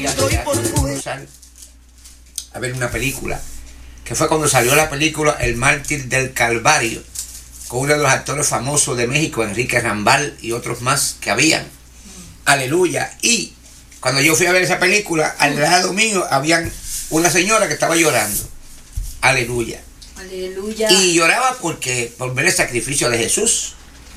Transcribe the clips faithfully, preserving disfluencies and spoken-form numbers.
días a ver una película, que fue cuando salió la película El Mártir del Calvario, con uno de los actores famosos de México, Enrique Rambal y otros más que habían. Mm. Aleluya. Y cuando yo fui a ver esa película, al lado mío habían una señora que estaba llorando. Aleluya. Aleluya. Y lloraba porque por ver el sacrificio de Jesús.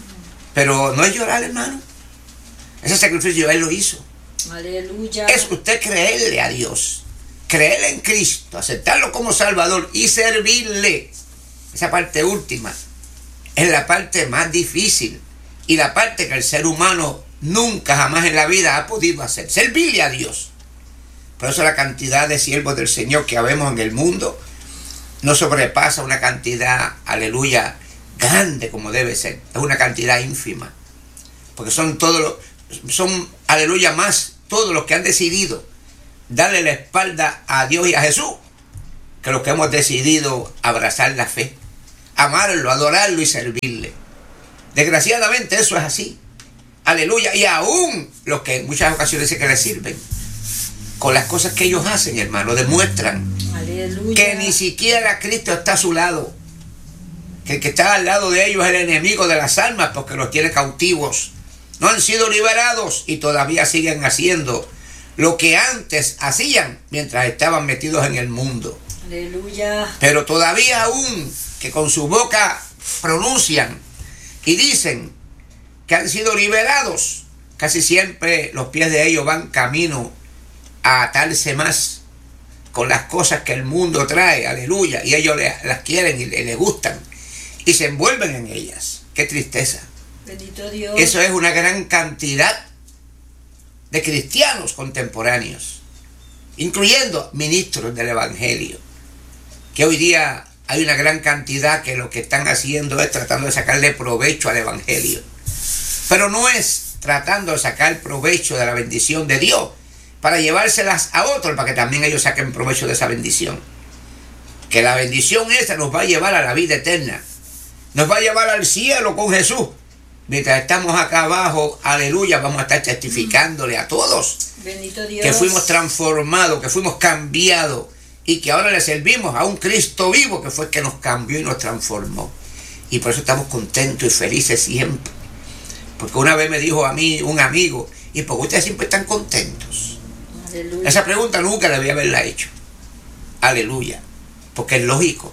Pero no es llorar, hermano. Ese sacrificio Él lo hizo. Aleluya. Es usted creerle a Dios, creerle en Cristo, aceptarlo como Salvador y servirle. Esa parte última es la parte más difícil y la parte que el ser humano nunca jamás en la vida ha podido hacer, servirle a Dios. Por eso la cantidad de siervos del Señor que habemos en el mundo no sobrepasa una cantidad, aleluya, grande como debe ser. Es una cantidad ínfima, porque son todos los, son, aleluya, más todos los que han decidido darle la espalda a Dios y a Jesús, que los que hemos decidido abrazar la fe, amarlo, adorarlo y servirle. Desgraciadamente eso es así. Aleluya. Y aún los que en muchas ocasiones dicen que le sirven, con las cosas que ellos hacen, hermano, demuestran Aleluya. Que ni siquiera Cristo está a su lado, que el que está al lado de ellos es el enemigo de las almas, porque los tiene cautivos. No han sido liberados y todavía siguen haciendo lo que antes hacían mientras estaban metidos en el mundo. Aleluya. Pero todavía aún que con su boca pronuncian y dicen que han sido liberados, casi siempre los pies de ellos van camino a atarse más con las cosas que el mundo trae, aleluya, y ellos las quieren y les gustan y se envuelven en ellas. ¡Qué tristeza! Bendito Dios. Eso es una gran cantidad de cristianos contemporáneos, incluyendo ministros del Evangelio, que hoy día hay una gran cantidad que lo que están haciendo es tratando de sacarle provecho al Evangelio, pero no es tratando de sacar provecho de la bendición de Dios para llevárselas a otros, para que también ellos saquen provecho de esa bendición. Que la bendición esa nos va a llevar a la vida eterna, nos va a llevar al cielo con Jesús. Mientras estamos acá abajo, aleluya, vamos a estar testificándole a todos Bendito Dios. Que fuimos transformados, que fuimos cambiados y que ahora le servimos a un Cristo vivo que fue el que nos cambió y nos transformó. Y por eso estamos contentos y felices siempre. Porque una vez me dijo a mí un amigo, ¿y por qué ustedes siempre están contentos? Aleluya. Esa pregunta nunca le había haberla hecho. Aleluya. Porque es lógico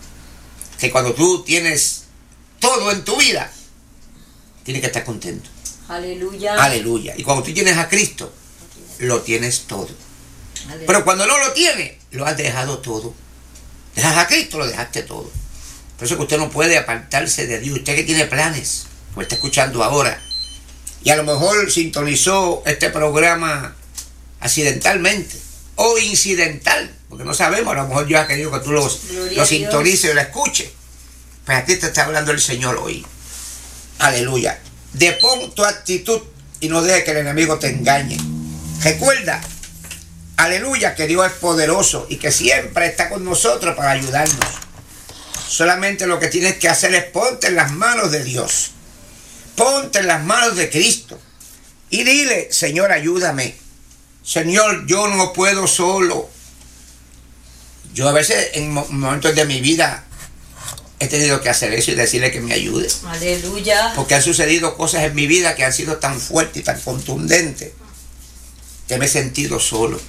que cuando tú tienes todo en tu vida, tienes que estar contento. Aleluya. Aleluya. Y cuando tú tienes a Cristo, lo tienes todo. Aleluya. Pero cuando no lo tienes, lo has dejado todo. Dejas a Cristo, lo dejaste todo. Por eso que usted no puede apartarse de Dios. Usted que tiene planes, como está escuchando ahora, y a lo mejor sintonizó este programa accidentalmente o incidental, porque no sabemos, a lo mejor yo he querido que tú lo, lo sintonices y lo escuches. Pues a ti te está hablando el Señor hoy. Aleluya. Depón tu actitud y no dejes que el enemigo te engañe. Recuerda, aleluya, que Dios es poderoso y que siempre está con nosotros para ayudarnos. Solamente lo que tienes que hacer es ponte en las manos de Dios. Ponte en las manos de Cristo. Y dile, Señor, ayúdame. Señor, yo no puedo solo. Yo a veces en momentos de mi vida he tenido que hacer eso y decirle que me ayude. Aleluya. Porque han sucedido cosas en mi vida que han sido tan fuertes y tan contundentes que me he sentido solo.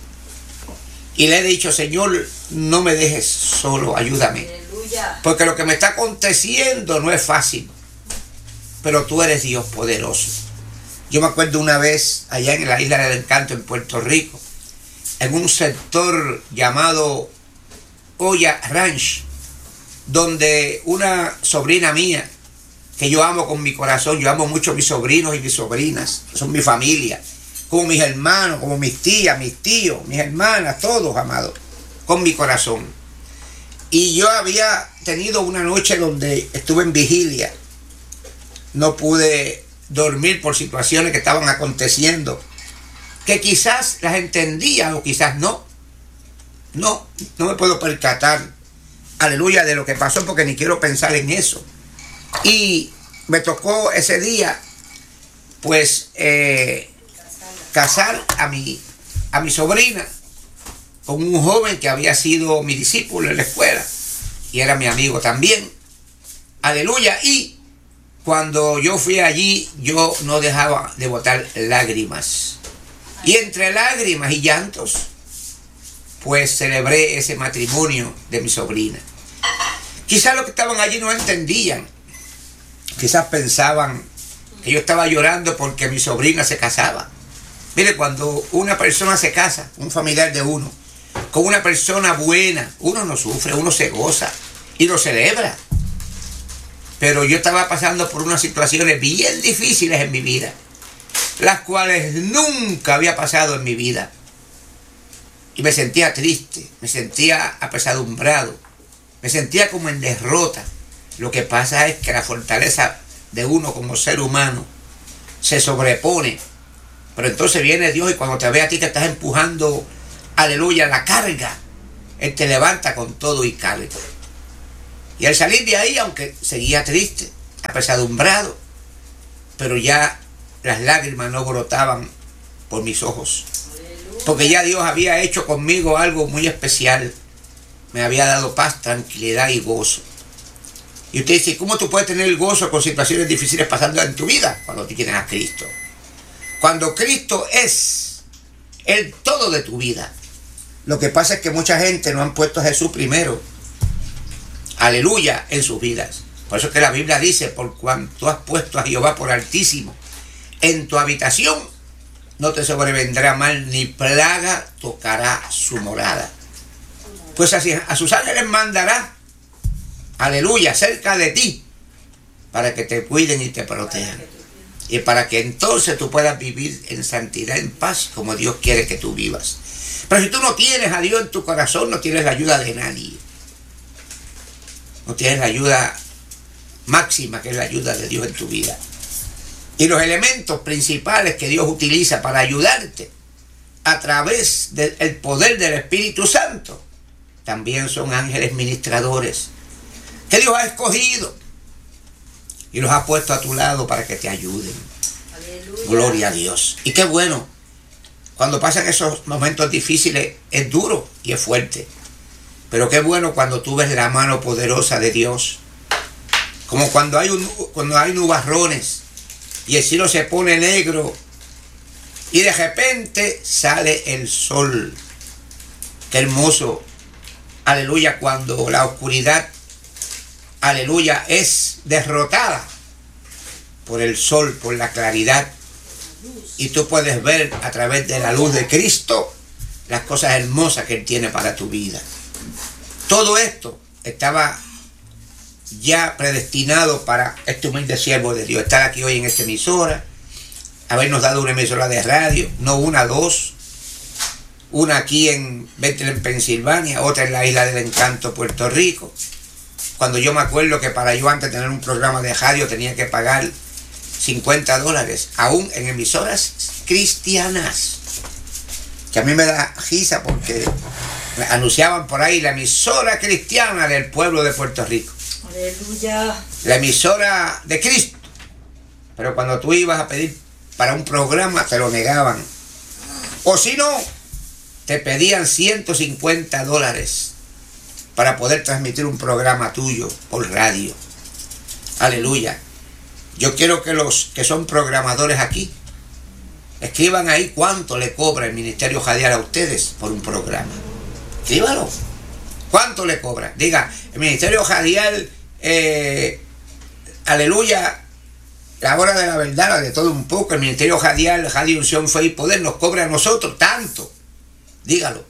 Y le he dicho, Señor, no me dejes solo, ayúdame. Aleluya. Porque lo que me está aconteciendo no es fácil. Pero tú eres Dios poderoso. Yo me acuerdo una vez allá en la Isla del Encanto en Puerto Rico, en un sector llamado Olla Ranch, donde una sobrina mía, que yo amo con mi corazón, yo amo mucho a mis sobrinos y mis sobrinas, son mi familia, como mis hermanos, como mis tías, mis tíos, mis hermanas, todos amados, con mi corazón. Y yo había tenido una noche donde estuve en vigilia, no pude dormir por situaciones que estaban aconteciendo, que quizás las entendía o quizás no, no, no me puedo percatar, aleluya, de lo que pasó, porque ni quiero pensar en eso. Y me tocó ese día, pues, eh, casar a mi a mi sobrina con un joven que había sido mi discípulo en la escuela y era mi amigo también. Aleluya. Y cuando yo fui allí, yo no dejaba de botar lágrimas. Y entre lágrimas y llantos, pues celebré ese matrimonio de mi sobrina. Quizás los que estaban allí no entendían. Quizás pensaban que yo estaba llorando porque mi sobrina se casaba. Mire, cuando una persona se casa, un familiar de uno, con una persona buena, uno no sufre, uno se goza y lo celebra. Pero yo estaba pasando por unas situaciones bien difíciles en mi vida, las cuales nunca había pasado en mi vida. Y me sentía triste, me sentía apesadumbrado, me sentía como en derrota. Lo que pasa es que la fortaleza de uno como ser humano se sobrepone. Pero entonces viene Dios y cuando te ve a ti que estás empujando, aleluya, la carga, Él te levanta con todo y carga. Y al salir de ahí, aunque seguía triste, apesadumbrado, pero ya las lágrimas no brotaban por mis ojos. Porque ya Dios había hecho conmigo algo muy especial. Me había dado paz, tranquilidad y gozo. Y usted dice, ¿cómo tú puedes tener gozo con situaciones difíciles pasando en tu vida? Cuando tú tienes a Cristo. Cuando Cristo es el todo de tu vida. Lo que pasa es que mucha gente no han puesto a Jesús primero. Aleluya, en sus vidas. Por eso es que la Biblia dice, por cuanto has puesto a Jehová por altísimo en tu habitación, no te sobrevendrá mal ni plaga tocará su morada. Pues así a sus ángeles mandará, aleluya, cerca de ti, para que te cuiden y te protejan. Y para que entonces tú puedas vivir en santidad, en paz, como Dios quiere que tú vivas. Pero si tú no tienes a Dios en tu corazón, no tienes la ayuda de nadie. No tienes la ayuda máxima, que es la ayuda de Dios en tu vida. Y los elementos principales que Dios utiliza para ayudarte a través del poder del Espíritu Santo también son ángeles ministradores que Dios ha escogido y los ha puesto a tu lado para que te ayuden. Aleluya. Gloria a Dios. Y qué bueno, cuando pasan esos momentos difíciles es duro y es fuerte. Pero qué bueno cuando tú ves la mano poderosa de Dios. Como cuando hay, un, cuando hay nubarrones y el cielo se pone negro y de repente sale el sol. Qué hermoso, aleluya, cuando la oscuridad, aleluya, es derrotada por el sol, por la claridad. Y tú puedes ver a través de la luz de Cristo las cosas hermosas que Él tiene para tu vida. Todo esto estaba ya predestinado para este humilde siervo de Dios. Estar aquí hoy en esta emisora, habernos dado una emisora de radio, no una, dos. Una aquí en Bethlehem, Pensilvania, otra en la Isla del Encanto, Puerto Rico. Cuando yo me acuerdo que para yo antes de tener un programa de radio tenía que pagar cincuenta dólares, aún en emisoras cristianas. Que a mí me da risa porque anunciaban por ahí la emisora cristiana del pueblo de Puerto Rico. Aleluya. La emisora de Cristo. Pero cuando tú ibas a pedir para un programa te lo negaban. O si no, te pedían ciento cincuenta dólares para poder transmitir un programa tuyo por radio. Aleluya. Yo quiero que los que son programadores aquí escriban ahí cuánto le cobra el Ministerio Jadial a ustedes por un programa. Escríbalo. ¿Cuánto le cobra? Diga, el Ministerio Jadial, eh, aleluya, la hora de la verdad, la de todo un poco, el Ministerio Jadial, Radio Unción, Fe y Poder, nos cobra a nosotros tanto. Dígalo.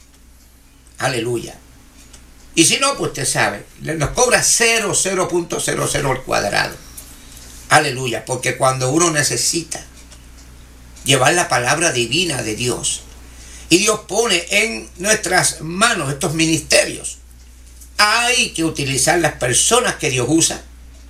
Aleluya. Y si no, pues usted sabe, nos cobra cero, cero punto cero cero al cuadrado. Aleluya, porque cuando uno necesita llevar la palabra divina de Dios, y Dios pone en nuestras manos estos ministerios, hay que utilizar las personas que Dios usa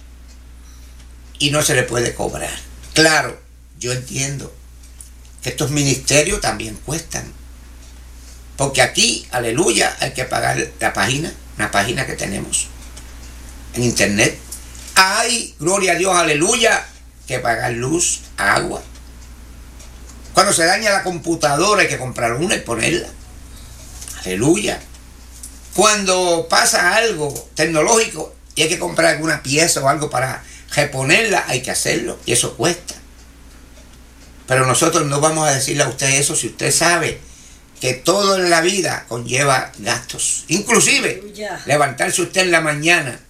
y no se le puede cobrar. Claro, yo entiendo que estos ministerios también cuestan, porque aquí, aleluya, hay que pagar la página, una página que tenemos en internet. Hay, gloria a Dios, aleluya, que pagar luz, agua. Cuando se daña la computadora hay que comprar una y ponerla. Aleluya. Cuando pasa algo tecnológico y hay que comprar alguna pieza o algo para reponerla, hay que hacerlo y eso cuesta. Pero nosotros no vamos a decirle a usted eso si usted sabe que todo en la vida conlleva gastos. Inclusive, Aleluya. levantarse usted en la mañana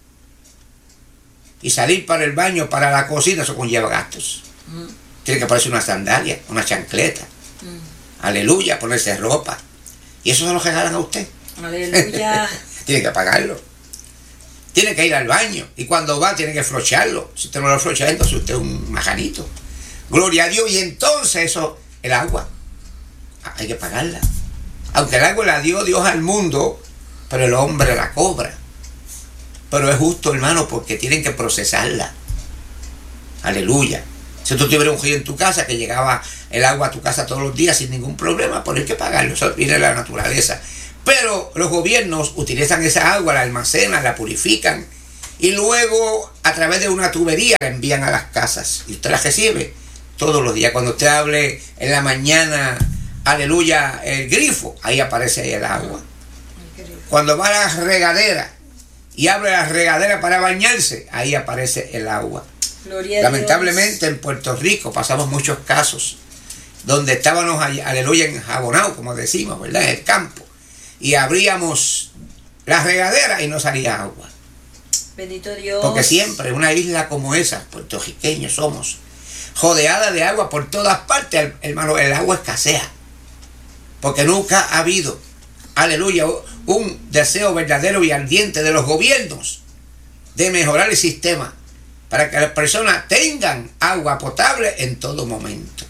y salir para el baño, para la cocina, eso conlleva gastos. Mm. Tiene que ponerse una sandalia, una chancleta. Mm. Aleluya, ponerse ropa. Y eso se lo regalan a usted. Aleluya. Tiene que pagarlo. Tiene que ir al baño. Y cuando va, tiene que flocharlo. Si usted no lo flocha, entonces usted es un majanito. Gloria a Dios. Y entonces eso, el agua, hay que pagarla. Aunque el agua la dio Dios al mundo, pero el hombre la cobra. Pero es justo, hermano, porque tienen que procesarla. Aleluya. Si tú tuvieras un río en tu casa que llegaba el agua a tu casa todos los días sin ningún problema, pues hay que pagarlo. Eso viene de la naturaleza. Pero los gobiernos utilizan esa agua, la almacenan, la purifican y luego a través de una tubería la envían a las casas. Y usted la recibe todos los días. Cuando usted hable en la mañana, aleluya, el grifo, ahí aparece ahí el agua. Cuando va a la regadera y abre la regadera para bañarse, ahí aparece el agua. Gloria a Lamentablemente Dios. en Puerto Rico pasamos muchos casos donde estábamos, aleluya, enjabonados, como decimos, ¿verdad? En el campo. Y abríamos la regadera y no salía agua. Bendito Dios. Porque siempre una isla como esa, puertorriqueños somos, rodeada de agua por todas partes, hermano, el agua escasea. Porque nunca ha habido, aleluya, un deseo verdadero y ardiente de los gobiernos de mejorar el sistema para que las personas tengan agua potable en todo momento.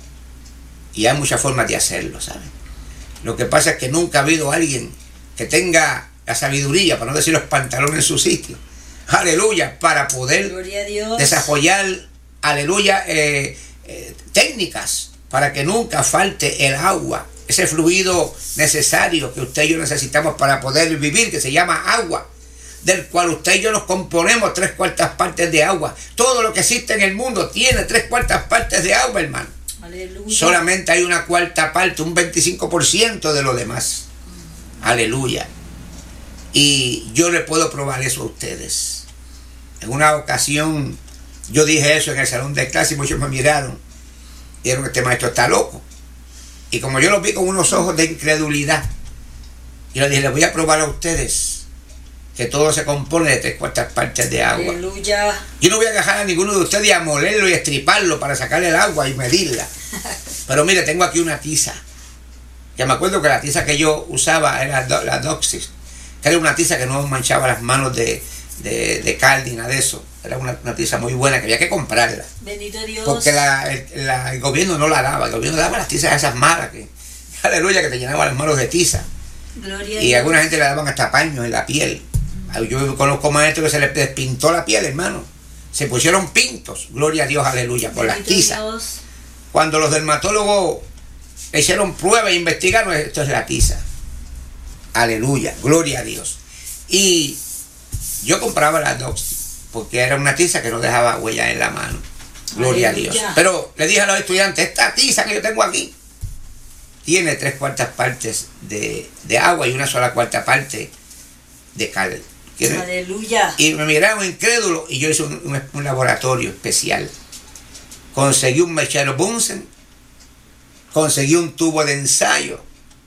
Y hay muchas formas de hacerlo, ¿saben? Lo que pasa es que nunca ha habido alguien que tenga la sabiduría, para no decir los pantalones en su sitio, aleluya, para poder Gloria a Dios. desarrollar, aleluya, eh, eh, técnicas para que nunca falte el agua, ese fluido necesario que usted y yo necesitamos para poder vivir, que se llama agua, del cual usted y yo nos componemos tres cuartas partes de agua. Todo lo que existe en el mundo tiene tres cuartas partes de agua, hermano. Aleluya. Solamente hay una cuarta parte, un veinticinco por ciento de lo demás. Mm. Aleluya. Y yo le puedo probar eso a ustedes. En una ocasión yo dije eso en el salón de clase y muchos me miraron. Y dijeron, este maestro está loco. Y como yo lo vi con unos ojos de incredulidad, yo le dije, les voy a probar a ustedes que todo se compone de tres cuartas partes de agua. Aleluya. Yo no voy a agarrar a ninguno de ustedes y a molerlo y estriparlo para sacarle el agua y medirla. Pero mire, tengo aquí una tiza. Ya me acuerdo que la tiza que yo usaba era la Doxis, que era una tiza que no manchaba las manos de, de, de cal ni nada de eso. Era una, una tiza muy buena que había que comprarla. Bendito Dios. Porque la, el, la, el gobierno no la daba. El gobierno daba las tizas esas malas, que, aleluya, que te llenaban las manos de tiza. Gloria a Y Dios. a alguna gente le daban hasta paños en la piel. Yo conozco maestros que se les despintó la piel, hermano. Se pusieron pintos, gloria a Dios, aleluya, por las tizas. Cuando los dermatólogos hicieron pruebas e investigaron, esto es la tiza. Aleluya, gloria a Dios. Y yo compraba la Doxy, porque era una tiza que no dejaba huella en la mano. Gloria aleluya. A Dios. Pero le dije a los estudiantes, esta tiza que yo tengo aquí tiene tres cuartas partes de, de agua y una sola cuarta parte de cal. Aleluya. Y me miraron incrédulos y yo hice un, un, un laboratorio especial. Conseguí un mechero Bunsen, conseguí un tubo de ensayo,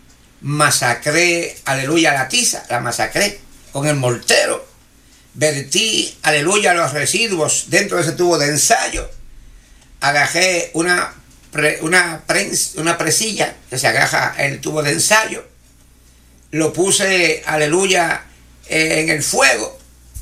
masacré, aleluya, la tiza, la masacré con el mortero, vertí, aleluya, los residuos dentro de ese tubo de ensayo, agarré una, pre, una, prens, una presilla que se agarra en el tubo de ensayo, lo puse, aleluya, en el fuego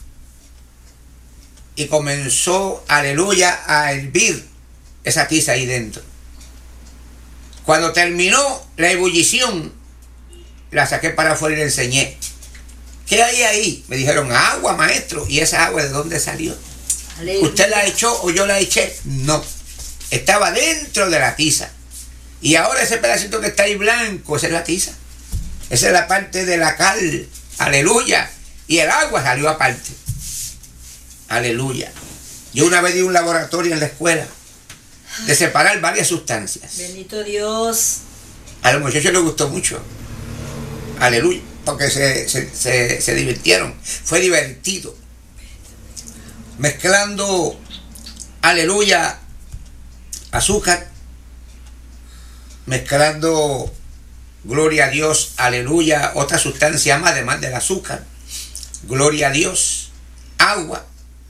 y comenzó, aleluya, a hervir esa tiza ahí dentro. Cuando terminó la ebullición, la saqué para afuera y le enseñé. ¿Qué hay ahí? Me dijeron, agua, maestro. ¿Y esa agua de dónde salió? Aleluya. ¿Usted la echó o yo la eché? No, estaba dentro de la tiza. Y ahora ese pedacito que está ahí blanco, esa es la tiza. Esa es la parte de la cal. Aleluya. Y el agua salió aparte. Aleluya. Yo una vez di un laboratorio en la escuela de separar varias sustancias. Bendito Dios. A los muchachos les gustó mucho. Aleluya. Porque se, se, se, se divirtieron. Fue divertido. Mezclando, aleluya, azúcar. Mezclando, gloria a Dios, aleluya, otra sustancia más además del azúcar. Gloria a Dios. Agua.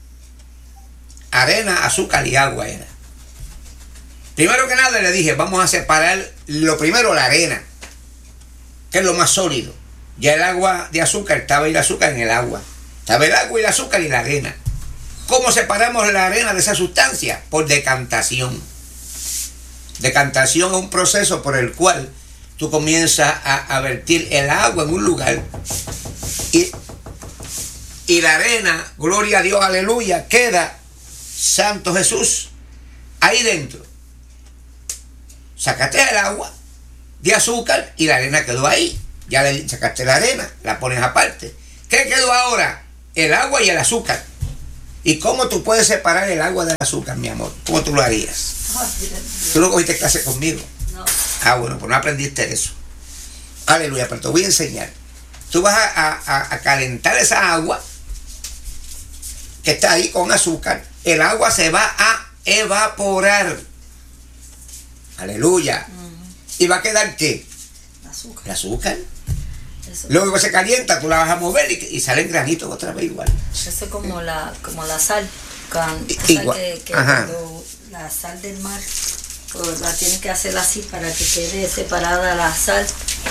Arena, azúcar y agua era. Primero que nada le dije, vamos a separar lo primero la arena, que es lo más sólido. Ya el agua de azúcar, estaba el azúcar en el agua. Estaba el agua y el azúcar y la arena. ¿Cómo separamos la arena de esa sustancia? Por decantación. Decantación es un proceso por el cual tú comienzas a, a vertir el agua en un lugar y, y la arena, gloria a Dios, aleluya, queda, Santo Jesús, ahí dentro. Sacaste el agua de azúcar y la arena quedó ahí. Ya le sacaste la arena, la pones aparte. ¿Qué quedó ahora? El agua y el azúcar. ¿Y cómo tú puedes separar el agua del azúcar, mi amor? ¿Cómo tú lo harías? Tú no cogiste clase conmigo. No. Ah, bueno, pues no aprendiste eso. Aleluya, pero te voy a enseñar. Tú vas a, a, a calentar esa agua que está ahí con azúcar. El agua se va a evaporar. Aleluya. Uh-huh. ¿Y va a quedar qué? Azúcar. El azúcar. Eso. Luego se calienta, tú la vas a mover y, y salen granitos otra vez igual. Eso es como la, como la sal. Con, igual. Que, que cuando la sal del mar, pues la tienes que hacer así para que quede separada la sal.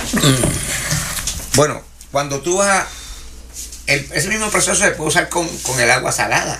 Bueno, cuando tú vas a... El, ese mismo proceso se puede usar con, con el agua salada.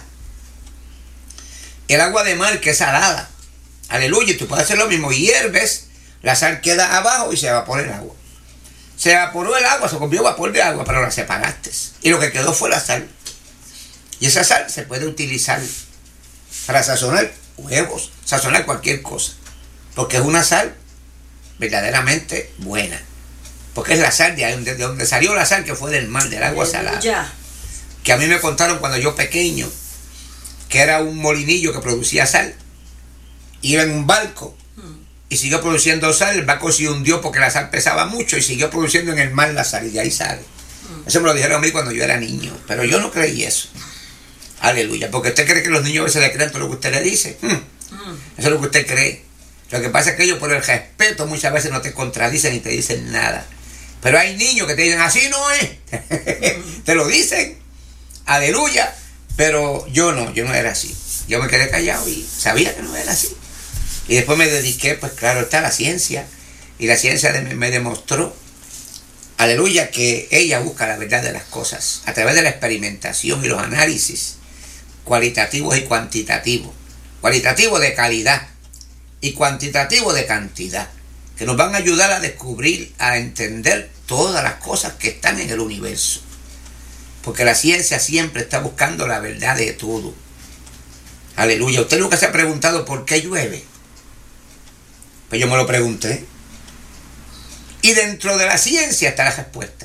El agua de mar que es salada. Aleluya, y tú puedes hacer lo mismo. Hierves, la sal queda abajo y se evapora el agua. Se evaporó el agua, se convirtió en vapor de agua, pero la separaste. Y lo que quedó fue la sal. Y esa sal se puede utilizar para sazonar huevos, sazonar cualquier cosa. Porque es una sal verdaderamente buena. Porque es la sal de donde, de donde salió la sal, que fue del mar, del agua salada. Ya. Que a mí me contaron cuando yo pequeño, que era un molinillo que producía sal. Iba en un barco y siguió produciendo sal. El barco se hundió porque la sal pesaba mucho y siguió produciendo en el mar la sal y de ahí sale. Eso me lo dijeron a mí cuando yo era niño, pero yo no creí eso. Aleluya, porque usted cree que los niños a veces le creen todo lo que usted le dice. Hmm. Eso es lo que usted cree. Lo que pasa es que ellos por el respeto muchas veces no te contradicen ni te dicen nada. Pero hay niños que te dicen, así no es. Te lo dicen. Aleluya. Pero yo no, yo no era así. Yo me quedé callado y sabía que no era así. Y después me dediqué, pues claro, está la ciencia. Y la ciencia me, me demostró, aleluya, que ella busca la verdad de las cosas a través de la experimentación y los análisis cualitativos y cuantitativos. Cualitativo de calidad y cuantitativo de cantidad, que nos van a ayudar a descubrir, a entender todas las cosas que están en el universo. Porque la ciencia siempre está buscando la verdad de todo. Aleluya. ¿Usted nunca se ha preguntado por qué llueve? Pues yo me lo pregunté. Y dentro de la ciencia está la respuesta.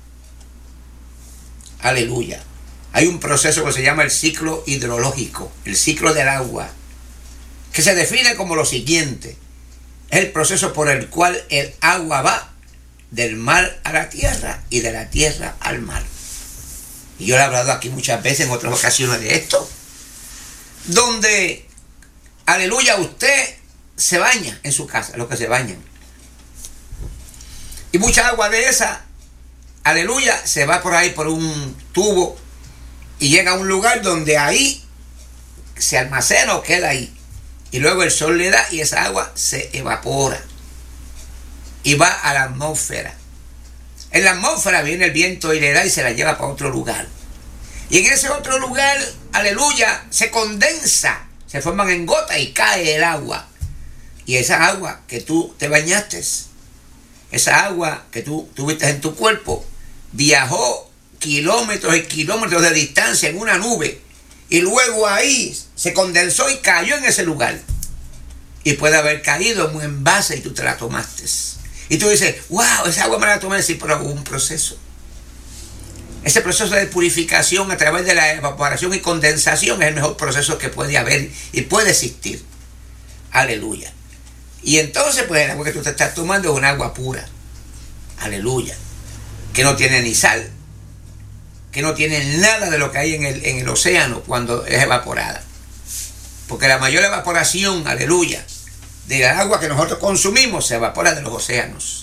Aleluya. Hay un proceso que se llama el ciclo hidrológico, el ciclo del agua, que se define como lo siguiente. Es el proceso por el cual el agua va del mar a la tierra y de la tierra al mar. Y yo le he hablado aquí muchas veces en otras ocasiones de esto, donde, aleluya, usted se baña en su casa, los que se bañan. Y mucha agua de esa, aleluya, se va por ahí por un tubo y llega a un lugar donde ahí se almacena o queda ahí. Y luego el sol le da y esa agua se evapora y va a la atmósfera. En la atmósfera viene el viento y le da y se la lleva para otro lugar. Y en ese otro lugar, aleluya, se condensa, se forman en gotas y cae el agua. Y esa agua que tú te bañaste, esa agua que tú tuviste en tu cuerpo, viajó kilómetros y kilómetros de distancia en una nube. Y luego ahí se condensó y cayó en ese lugar. Y puede haber caído en un envase y tú te la tomaste. Y tú dices, wow, esa agua me la tomé. Sí, pero hubo un proceso. Ese proceso de purificación a través de la evaporación y condensación es el mejor proceso que puede haber y puede existir. Aleluya. Y entonces, pues el agua que tú te estás tomando es un agua pura. Aleluya. Que no tiene ni sal, que no tiene nada de lo que hay en el, en el océano cuando es evaporada. Porque la mayor evaporación, aleluya, del agua que nosotros consumimos se evapora de los océanos.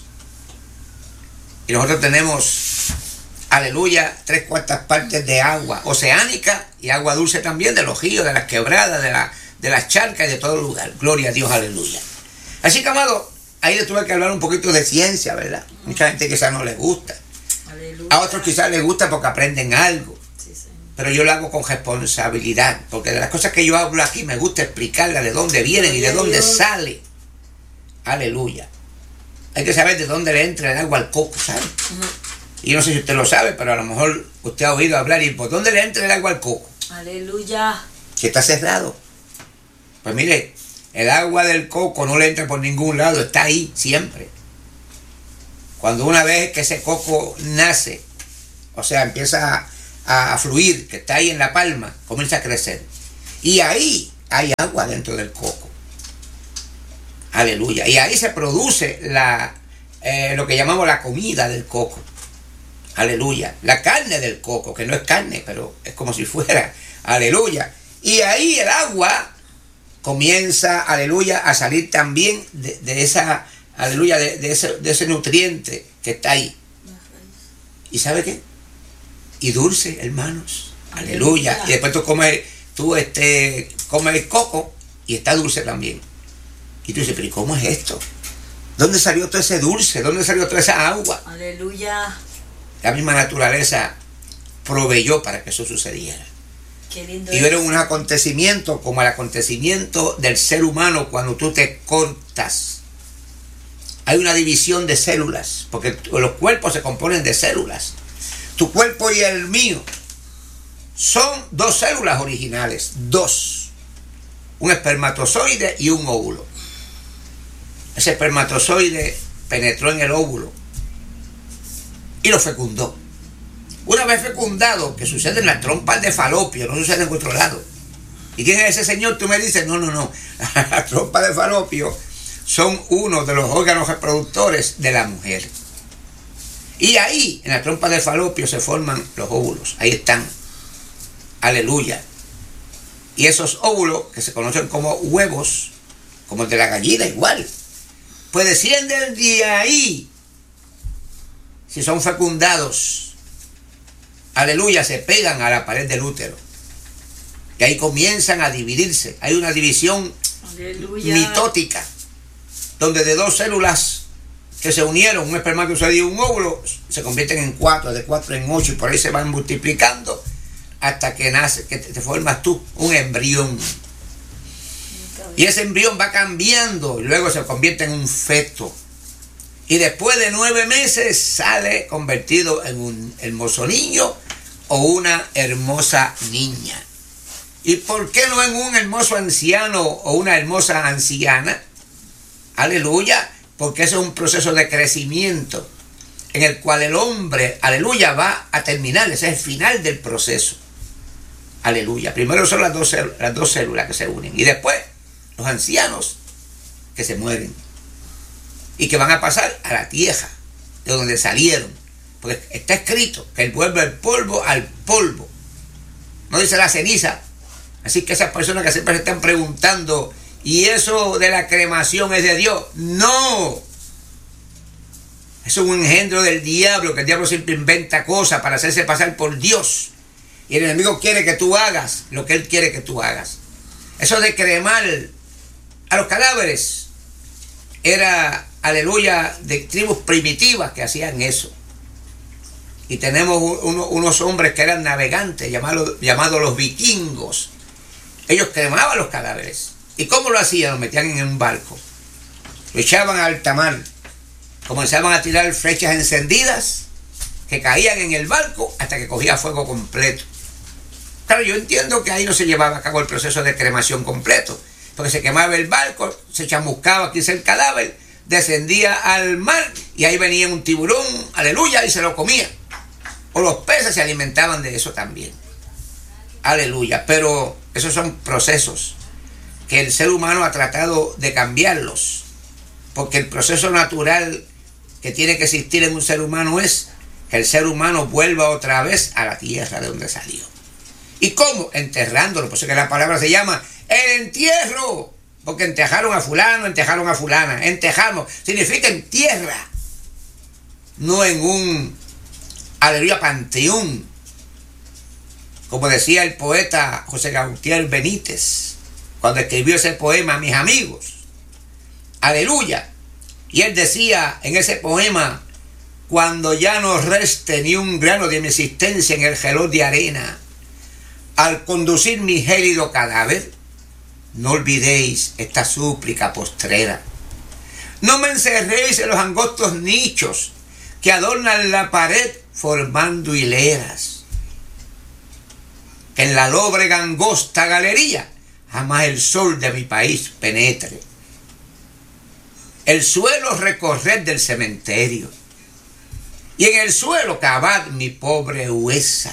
Y nosotros tenemos, aleluya, tres cuartas partes de agua oceánica y agua dulce también de los ríos, de las quebradas, de, la, de las charcas y de todo lugar. Gloria a Dios, aleluya. Así que, amado, ahí le tuve que hablar un poquito de ciencia, ¿verdad? Mucha gente quizás no le gusta. Aleluya. A otros quizás les gusta porque aprenden algo. Sí, sí. Pero yo lo hago con responsabilidad, porque de las cosas que yo hablo aquí me gusta explicarlas de dónde vienen y de dónde sale. Aleluya. Hay que saber de dónde le entra el agua al coco, ¿sabe? Uh-huh. Y yo no sé si usted lo sabe, pero a lo mejor usted ha oído hablar y ¿por dónde le entra el agua al coco? Aleluya. Que está cerrado. Pues mire, el agua del coco no le entra por ningún lado, está ahí siempre. Cuando una vez que ese coco nace, o sea, empieza a, a fluir, que está ahí en la palma, comienza a crecer. Y ahí hay agua dentro del coco. Aleluya. Y ahí se produce la, eh, lo que llamamos la comida del coco. Aleluya. La carne del coco, que no es carne, pero es como si fuera. Aleluya. Y ahí el agua comienza, aleluya, a salir también de, de esa, aleluya, de, de, ese, de ese nutriente que está ahí. ¿Y sabe qué? Y dulce, hermanos. Aleluya. Aleluya. Y después tú comes, tú este, comes el coco y está dulce también. Y tú dices, pero ¿y cómo es esto? ¿Dónde salió todo ese dulce? ¿Dónde salió toda esa agua? Aleluya. La misma naturaleza proveyó para que eso sucediera. Qué lindo. Y era un acontecimiento como el acontecimiento del ser humano cuando tú te cortas. Hay una división de células, porque los cuerpos se componen de células. Tu cuerpo y el mío son dos células originales, dos. Un espermatozoide y un óvulo. Ese espermatozoide penetró en el óvulo y lo fecundó. Una vez fecundado, que sucede en las trompas de falopio, no sucede en otro lado. ¿Y quién es ese señor? Tú me dices, no, no, no. Las trompas de falopio son uno de los órganos reproductores de la mujer. Y ahí, en la trompa de falopio, se forman los óvulos. Ahí están. Aleluya. Y esos óvulos, que se conocen como huevos, como el de la gallina, igual, pues descienden de ahí. Si son fecundados, aleluya, se pegan a la pared del útero. Y ahí comienzan a dividirse. Hay una división aleluya mitótica, donde de dos células que se unieron, un espermatozoide y un óvulo, se convierten en cuatro, de cuatro en ocho, y por ahí se van multiplicando hasta que nace, que te, te formas tú, un embrión. Y ese embrión va cambiando y luego se convierte en un feto. Y después de nueve meses sale convertido en un hermoso niño o una hermosa niña. ¿Y por qué no en un hermoso anciano o una hermosa anciana? Aleluya, porque eso es un proceso de crecimiento en el cual el hombre, aleluya, va a terminar. Ese es el final del proceso. Aleluya. Primero son las dos, las dos células que se unen y después los ancianos que se mueren y que van a pasar a la tierra de donde salieron, porque está escrito que él vuelve el polvo al polvo, no dice la ceniza. Así que esas personas que siempre se están preguntando, ¿y eso de la cremación es de Dios? No, eso es un engendro del diablo, que el diablo siempre inventa cosas para hacerse pasar por Dios, y el enemigo quiere que tú hagas lo que él quiere que tú hagas. Eso de cremar a los cadáveres era, aleluya, de tribus primitivas que hacían eso. Y tenemos uno, unos hombres que eran navegantes, llamados, llamados los vikingos. Ellos cremaban los cadáveres. ¿Y cómo lo hacían? Lo metían en un barco, lo echaban a alta mar, comenzaban a tirar flechas encendidas que caían en el barco hasta que cogía fuego completo. Claro, yo entiendo que ahí no se llevaba a cabo el proceso de cremación completo, porque se quemaba el barco, se chamuscaba quizá el cadáver, descendía al mar y ahí venía un tiburón, aleluya, y se lo comía. O los peces se alimentaban de eso también. Aleluya. Pero esos son procesos. que el ser humano ha tratado de cambiarlos, porque el proceso natural que tiene que existir en un ser humano es que el ser humano vuelva otra vez a la tierra de donde salió. ¿Y cómo? Enterrándolo. Por eso que la palabra se llama el entierro, porque enterraron a fulano, enterraron a fulana. Enterramos significa en tierra, no en un, aleluya, panteón, como decía el poeta José Gautier Benítez cuando escribió ese poema, Mis amigos, aleluya. Y él decía en ese poema: cuando ya no reste ni un grano de mi existencia en el gelón de arena, al conducir mi gélido cadáver, no olvidéis esta súplica postrera. No me encerréis en los angostos nichos que adornan la pared formando hileras. Que en la lóbrega angosta galería jamás el sol de mi país penetre. El suelo recorred del cementerio, y en el suelo cavad mi pobre huesa.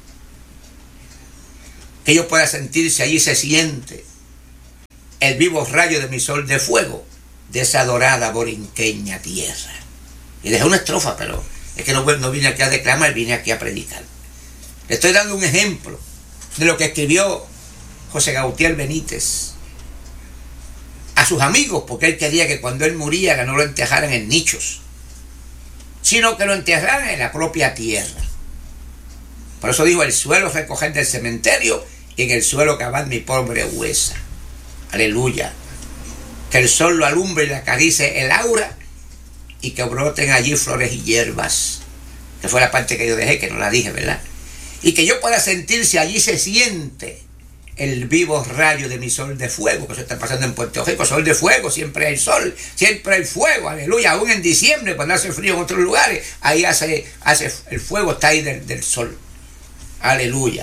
Que yo pueda sentirse allí se siente el vivo rayo de mi sol de fuego, de esa dorada borinqueña tierra. Y dejé una estrofa, pero es que no, no vine aquí a declamar, vine aquí a predicar. Le estoy dando un ejemplo de lo que escribió José Gautier Benítez a sus amigos, porque él quería que cuando él muriera no lo enterraran en nichos, sino que lo enterraran en la propia tierra. Por eso dijo: el suelo recoger del cementerio, y en el suelo cavar mi pobre huesa. Aleluya. Que el sol lo alumbre y le acarice el aura, y que broten allí flores y hierbas, que fue la parte que yo dejé, que no la dije, ¿verdad? Y que yo pueda sentir si allí se siente el vivo rayo de mi sol de fuego, que eso está pasando en Puerto Rico. Sol de fuego, siempre hay sol, siempre hay fuego, aleluya. Aún en diciembre, cuando hace frío en otros lugares, ahí hace, hace el fuego, está ahí del, del sol, aleluya.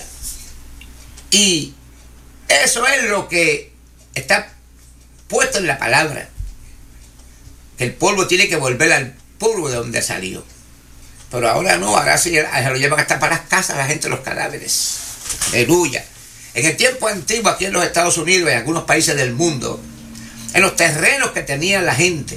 Y eso es lo que está puesto en la palabra, que el polvo tiene que volver al polvo de donde salió. Pero ahora no, ahora se, se lo llevan hasta para las casas la gente, los cadáveres, aleluya. En el tiempo antiguo, aquí en los Estados Unidos y en algunos países del mundo, en los terrenos que tenía la gente,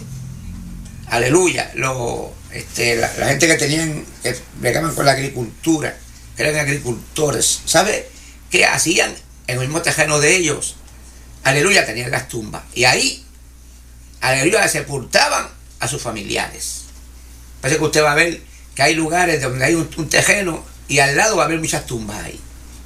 aleluya, lo, este, la, la gente que tenían, que bregaban con la agricultura, que eran agricultores, ¿sabe qué hacían? En el mismo terreno de ellos, aleluya, tenían las tumbas. Y ahí, aleluya, sepultaban a sus familiares. Parece que usted va a ver que hay lugares donde hay un, un terreno y al lado va a haber muchas tumbas ahí.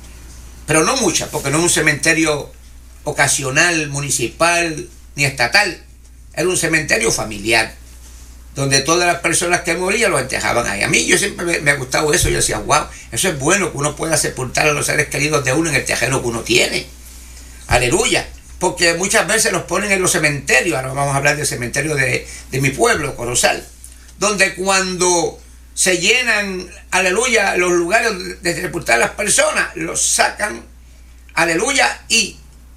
Pero no muchas, porque no es un cementerio ocasional, municipal, ni estatal. Era un cementerio familiar, donde todas las personas que morían los enterraban ahí. A mí yo siempre me, me ha gustado eso. Yo decía, wow, eso es bueno, que uno pueda sepultar a los seres queridos de uno en el terreno que uno tiene. Aleluya. Porque muchas veces los ponen en los cementerios. Ahora vamos a hablar del cementerio de, de mi pueblo, Corozal, donde cuando se llenan, aleluya, los lugares de sepultar a las personas, los sacan, aleluya, y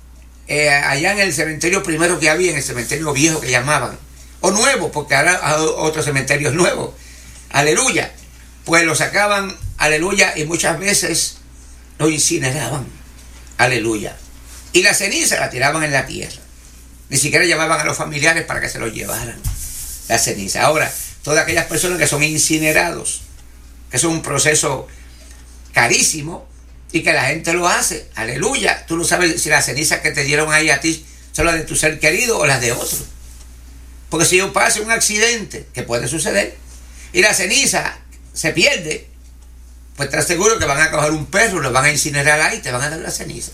eh, allá en el cementerio primero que había, en el cementerio viejo que llamaban, o nuevo, porque ahora hay otros cementerios nuevos, aleluya, pues lo sacaban, aleluya, y muchas veces lo incineraban, aleluya, y la ceniza la tiraban en la tierra. Ni siquiera llamaban a los familiares para que se los llevaran, la ceniza. Ahora, todas aquellas personas que son incinerados, que es un proceso carísimo y que la gente lo hace, aleluya, tú no sabes si las cenizas que te dieron ahí a ti son las de tu ser querido o las de otro. Porque si pasa un accidente, que puede suceder, y la ceniza se pierde, pues estás seguro que van a coger un perro, lo van a incinerar ahí y te van a dar la ceniza.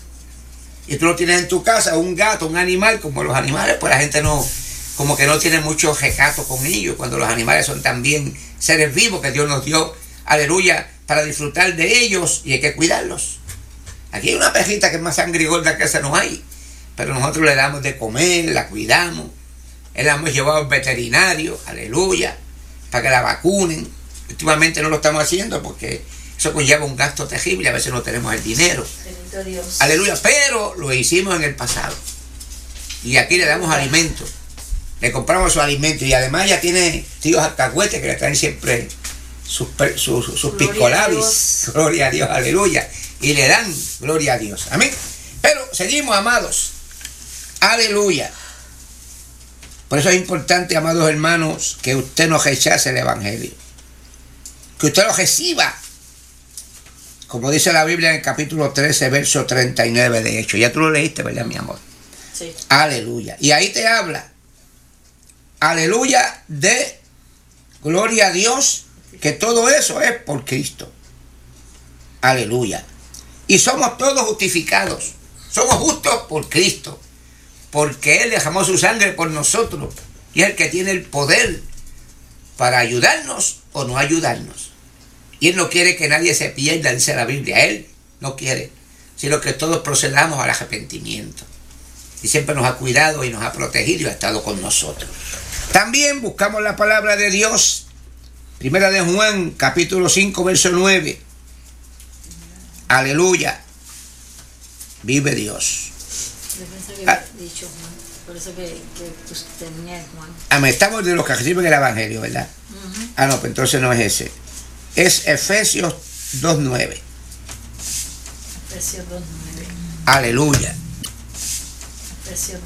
Y tú lo tienes en tu casa, un gato, un animal, como los animales, pues la gente no, como que no tiene mucho recato con ellos, cuando los animales son también seres vivos que Dios nos dio, aleluya, para disfrutar de ellos, y hay que cuidarlos. Aquí hay una perrita que es más sangrigorda que esa no hay, pero nosotros le damos de comer, la cuidamos, la hemos llevado al veterinario, aleluya, para que la vacunen. Últimamente no lo estamos haciendo porque eso conlleva un gasto terrible, a veces no tenemos el dinero. Dios. Aleluya, pero lo hicimos en el pasado. Y aquí le damos alimento, le compramos su alimento, y además ya tiene tíos alcahuetes que le traen siempre sus, sus, sus piscolabis, gloria a Dios, aleluya, y le dan gloria a Dios, amén. Pero seguimos, amados. Aleluya. Por eso es importante, amados hermanos, que usted no rechace el evangelio. Que usted lo reciba. Como dice la Biblia en el capítulo trece, verso treinta y nueve, de hecho. Ya tú lo leíste, ¿verdad, mi amor? Sí. Aleluya. Y ahí te habla. Aleluya de gloria a Dios, que todo eso es por Cristo. Aleluya. Y somos todos justificados. Somos justos por Cristo. Porque Él derramó su sangre por nosotros. Y es el que tiene el poder para ayudarnos o no ayudarnos. Y Él no quiere que nadie se pierda, dice la Biblia. Él no quiere, sino que todos procedamos al arrepentimiento. Y siempre nos ha cuidado y nos ha protegido y ha estado con nosotros. También buscamos la palabra de Dios. Primera de Juan, capítulo cinco, verso nueve. Aleluya. Vive Dios. Yo pensé que había dicho Juan. Por eso que, que pues, tenía Juan. Ah, me estamos de los que reciben el evangelio, ¿verdad? Uh-huh. Ah, no, pues entonces no es ese. Es Efesios dos nueve. Efesios dos nueve. Aleluya. Efesios